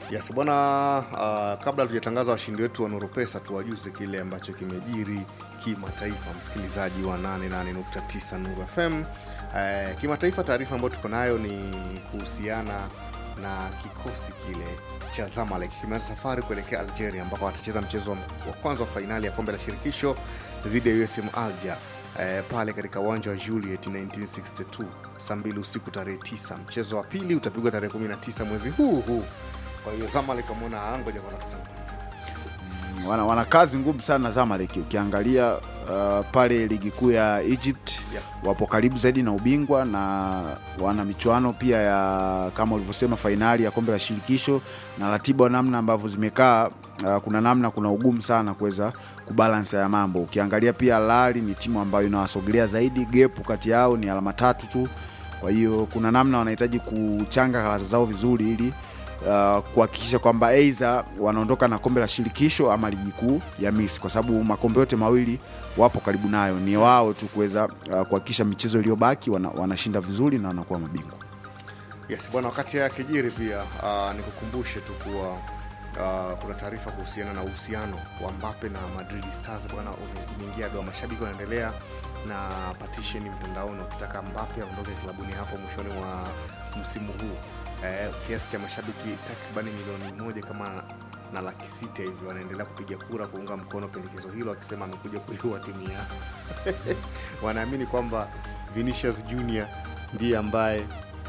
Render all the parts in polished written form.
Yes bwana, kabla tujatangaza washindi wetu wa Nuru Pesa tuwajuze kile ambacho kimejiri kimataifa, msikilizaji wa 88.9 Nuru FM. Kimataifa, taarifa ambayo tuko nayo ni kuhusiana na kikosi kile cha Zamalek kimeanza safari kuelekea Algeria ambako watacheza mchezo wa kwanza wa fainali ya kombe la shirikisho dhidi ya USM Alger pale katika uwanja wa Juliet 1962 saa 2 usiku tarehe 9. Mchezo wa pili utapigwa tarehe 19 mwezi huu. Kwa hiyo Zamalek ameona ngoja kwanza tutangulia. Wana kazi ngumu sana Zamalek. Ukiangalia pale ligi kuu ya Egypt, wapo karibu zaidi na ubingwa na wana michuano pia ya kama ulivyosema finali ya kombe la shirikisho, na ratiba namna ambavyo zimekaa kuna ugumu sana kuweza kubalance ya mambo. Ukiangalia pia Al Ahly ni timu ambayo inawasogelea zaidi, gap kati yao ni alama 3 tu. Kwa hiyo kuna namna wanahitaji kuchanga karata zao vizuri ili kuhakikisha kwamba aidha wanaondoka na kombe la shirikisho ama ligi kuu ya Misri, kwa sababu makombe yote mawili wapo karibu nayo. Ni wao tu kuweza kuhakikisha michezo iliyobaki wanashinda vizuri na wanakuwa mabingwa. Yes bwana, wakati ya kijiri pia nikukumbushe tu kuwa kuna taarifa kuhusiana na uhusiano wa Mbappe na Madrid Stars bwana, umeingia doa. Mashabiki wanaendelea na petition mtandaoni wakitaka Mbappe aondoke klabuni hapo mwishoni mwa msimu huu. Kiasi cha mashabiki takribani milioni 1 kama na 600 hivi wanaendelea kupiga kura kuunga mkono pendekezo hilo, akisema amekuja kuiua timu yao. Wanaamini kwamba Vinicius Junior ndiye ambaye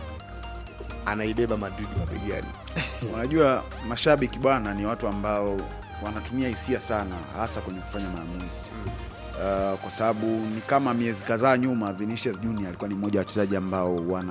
anaibeba Madrid mabegani. Unajua mashabiki bwana ni watu ambao wanatumia hisia sana, hasa kwenye kufanya maamuzi. Kwa sababu ni kama miezi kadhaa nyuma Vinicius Junior alikuwa ni mmoja wa wachezaji ambao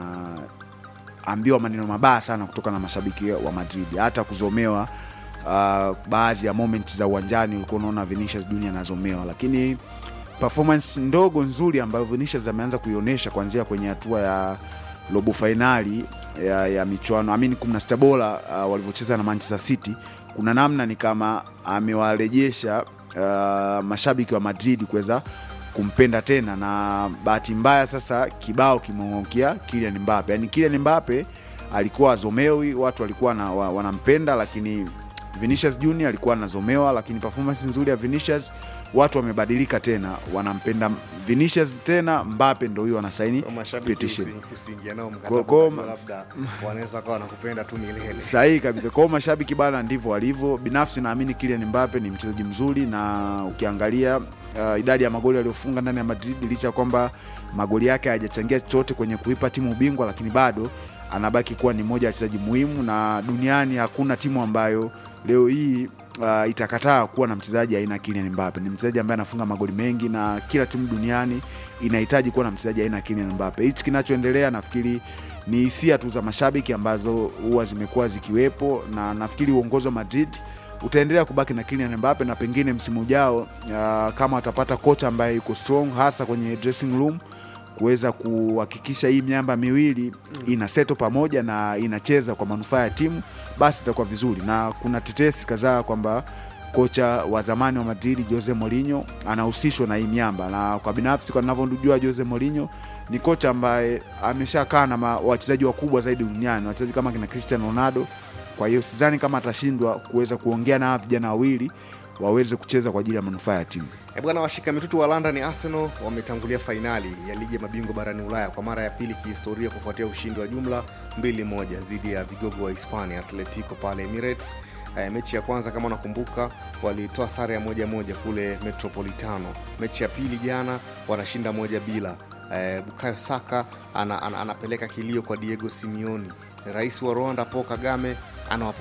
wanaambiwa maneno mabaya sana kutoka na mashabiki wa Madrid, hata kuzomewa. Baadhi ya moments za uwanjani ulikuwa unaona Vinicius Junior anazomewa, lakini performance ndogo nzuri ambayo Vinicius ameanza kuionyesha kuanzia kwenye hatua ya robo finali ya michuano 16 bora walivyocheza na Manchester City, kuna namna ni kama amewarejesha mashabiki wa Madrid kuweza kumpenda tena. Na bahati mbaya sasa kibao kimeongokia Kylian Mbappe. Yani Kylian Mbappe alikuwa azomewi, watu walikuwa wanampenda, lakini Vinicius Junior alikuwa anazomewa. Lakini performance nzuri ya Vinicius, watu wamebadilika tena, wanampenda Vinicius tena. Mbappe ndio huyo anasaini petition. Kusingia nao mkataba labda wanaweza kwa wanakupenda tu milele. Sahihi kabisa. Kwa mashabiki bana ndivyo walivyo. Binafsi naamini Kylian Mbappe ni mchezaji mzuri, na ukiangalia idadi ya magoli aliyofunga ndani ya Madrid, licha kwamba magoli yake hayajachangia chochote kwenye kuipa timu ubingwa, lakini bado anabaki kuwa ni mmoja wa wachezaji muhimu. Na duniani hakuna timu ambayo leo hii itakataa kuwa na mchezaji aina Kylian Mbappe. Ni mchezaji ambaye anafunga magoli mengi, na kila timu duniani inahitaji kuwa na mchezaji aina Kylian Mbappe. Hichi kinachoendelea nafikiri ni hisia tu za mashabiki ambazo huwa zimekuwa zikiwepo, na nafikiri uongozi wa Madrid utaendelea kubaki na Kylian Mbappe, na pengine msimu ujao kama watapata kocha ambaye yuko strong hasa kwenye dressing room kuweza kuhakikisha hii miamba miwili ina settle pamoja na inacheza kwa manufaa ya timu, basi itakuwa vizuri. Na kuna tetesi kadhaa kwamba kocha wa zamani wa Madrid Jose Mourinho anahusishwa na hii miamba, na kwa binafsi kwa ninavyojua Jose Mourinho ni kocha ambaye ameshakaa na wachezaji wakubwa zaidi duniani, wachezaji kama kina Cristiano Ronaldo. Kwa hiyo sidhani kama atashindwa kuweza kuongea na vijana wawili waweze kucheza kwa ajili ya manufaa ya timu. Bwana, washika mitutu wa London Arsenal wametangulia fainali ya ligi ya mabingwa barani Ulaya kwa mara ya pili kihistoria kufuatia ushindi wa jumla 2-1 dhidi ya vigogo wa Hispania Atletico pale Emirates. Mechi ya kwanza kama unakumbuka walitoa sare ya 1-1 kule Metropolitano. Mechi ya pili jana wanashinda 1-0. Bukayo Saka anapeleka kilio kwa Diego Simeone. Rais wa Rwanda Paul Kagame